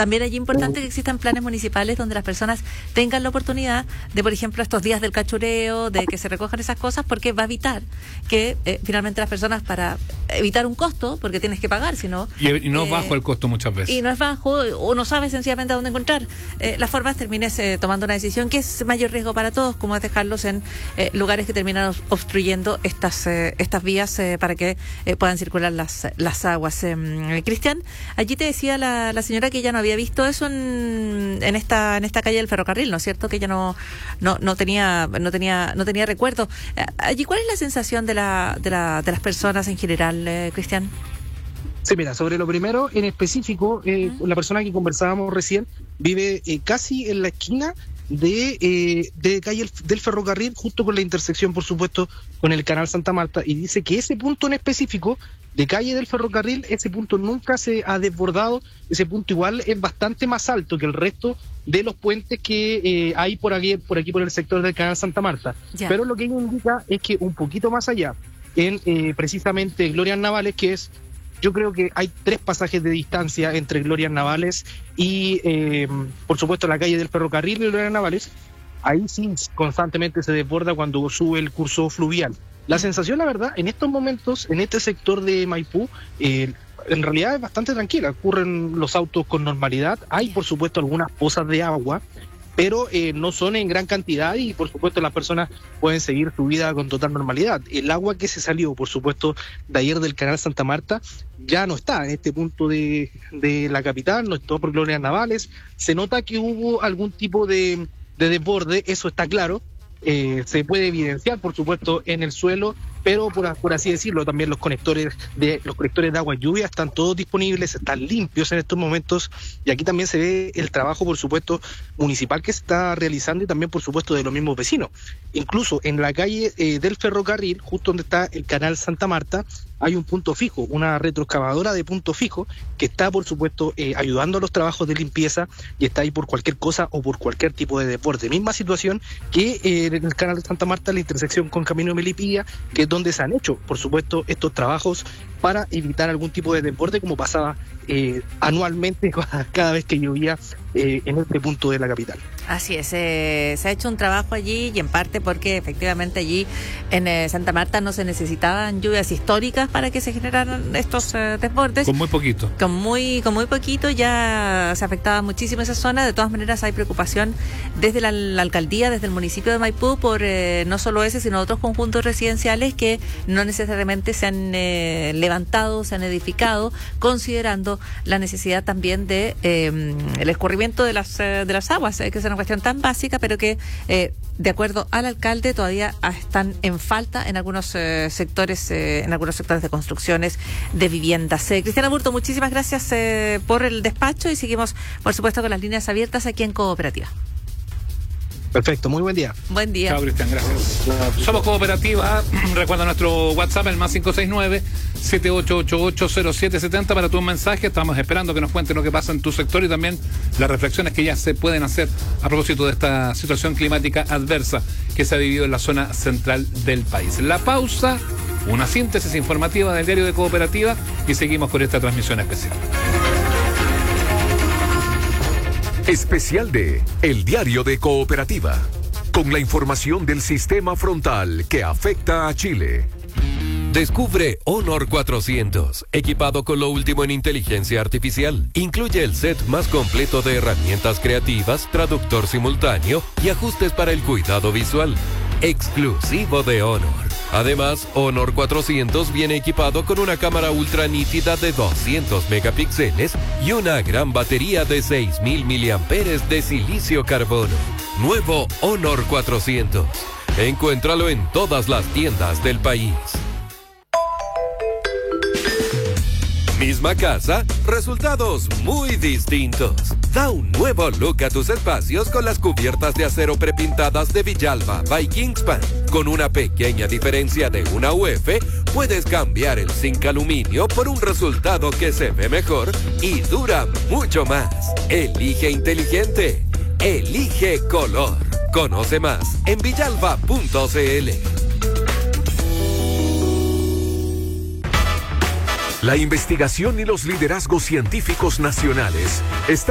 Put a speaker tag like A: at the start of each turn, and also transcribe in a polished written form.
A: también es importante que existan planes municipales donde las personas tengan la oportunidad de, por ejemplo, estos días del cachureo, de que se recojan esas cosas, porque va a evitar que finalmente las personas, para evitar un costo, porque tienes que pagar, sino...
B: Y no es bajo el costo muchas veces.
A: Y no es bajo, o no sabes sencillamente a dónde encontrar las formas, termines tomando una decisión que es mayor riesgo para todos, como es dejarlos en lugares que terminan obstruyendo estas vías para que puedan circular las aguas. Cristian, allí te decía la señora que ya no había visto eso en esta calle del ferrocarril, ¿no es cierto? Que ella no tenía recuerdo. Allí, ¿cuál es la sensación de las personas en general, Cristian?
C: Sí, mira, sobre lo primero, en específico, la persona que conversábamos recién vive casi en la esquina de calle del ferrocarril, justo con la intersección, por supuesto, con el canal Santa Marta, y dice que ese punto en específico de calle del ferrocarril, ese punto nunca se ha desbordado. Ese punto igual es bastante más alto que el resto de los puentes que hay por aquí por el sector del canal Santa Marta. Ya. Pero lo que indica es que un poquito más allá, en precisamente Glorias Navales, que es... Yo creo que hay 3 pasajes de distancia entre Glorias Navales y, por supuesto, la calle del ferrocarril y Glorias Navales. Ahí sí constantemente se desborda cuando sube el curso fluvial. La sensación, la verdad, en estos momentos, en este sector de Maipú, en realidad es bastante tranquila. Ocurren los autos con normalidad. Hay, por supuesto, algunas pozas de agua, pero no son en gran cantidad y, por supuesto, las personas pueden seguir su vida con total normalidad. El agua que se salió, por supuesto, de ayer del canal Santa Marta ya no está en este punto de la capital, no está por Glorias Navales. Se nota que hubo algún tipo de desborde, eso está claro. Se puede evidenciar, por supuesto, en el suelo, pero por así decirlo, también los colectores de agua lluvia están todos disponibles, están limpios en estos momentos, y aquí también se ve el trabajo, por supuesto, municipal que se está realizando, y también, por supuesto, de los mismos vecinos. Incluso en la calle del ferrocarril, justo donde está el canal Santa Marta, hay un punto fijo, una retroexcavadora de punto fijo que está, por supuesto, ayudando a los trabajos de limpieza, y está ahí por cualquier cosa o por cualquier tipo de desborde. Misma situación que en el canal de Santa Marta, la intersección con Camino Melipilla, que es donde se han hecho, por supuesto, estos trabajos para evitar algún tipo de desborde, como pasaba anualmente cada vez que llovía en este punto de la capital.
A: Así es, se ha hecho un trabajo allí, y en parte porque efectivamente allí en Santa Marta no se necesitaban lluvias históricas para que se generaran estos desbordes.
B: Con muy poquito.
A: Con muy poquito ya se afectaba muchísimo esa zona. De todas maneras, hay preocupación desde la alcaldía, desde el municipio de Maipú, por no solo ese, sino otros conjuntos residenciales que no necesariamente se han levantado, se han edificado, considerando la necesidad también de el escurrimiento de las aguas, que es una cuestión tan básica, pero que de acuerdo al alcalde todavía están en falta en algunos sectores de construcciones de viviendas. Cristian Aburto, muchísimas gracias por el despacho, y seguimos, por supuesto, con las líneas abiertas aquí en Cooperativa.
C: Perfecto, muy buen día.
A: Buen día.
B: Chao, Cristian, gracias. Somos Cooperativa. Recuerda nuestro WhatsApp, el más 569-7888-0770 para tu mensaje. Estamos esperando que nos cuenten lo que pasa en tu sector y también las reflexiones que ya se pueden hacer a propósito de esta situación climática adversa que se ha vivido en la zona central del país. La pausa, una síntesis informativa del diario de Cooperativa, y seguimos con esta transmisión especial.
D: Especial de El Diario de Cooperativa, con la información del sistema frontal que afecta a Chile.
E: Descubre Honor 400, equipado con lo último en inteligencia artificial. Incluye el set más completo de herramientas creativas, traductor simultáneo y ajustes para el cuidado visual. Exclusivo de Honor. Además, Honor 400 viene equipado con una cámara ultra nítida de 200 megapíxeles y una gran batería de 6.000 miliamperes de silicio carbono. Nuevo Honor 400. Encuéntralo en todas las tiendas del país. Misma casa, resultados muy distintos. Da un nuevo look a tus espacios con las cubiertas de acero prepintadas de Villalba by Kingspan. Con una pequeña diferencia de una UF, puedes cambiar el zinc aluminio por un resultado que se ve mejor y dura mucho más. Elige inteligente. Elige color. Conoce más en villalba.cl.
D: La investigación y los liderazgos científicos nacionales están